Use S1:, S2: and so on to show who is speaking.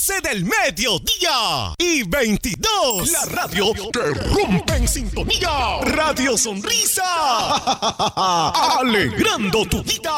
S1: 12 del mediodía y 22. La radio que rompe en sintonía. Radio Sonrisa. Alegrando tu vida.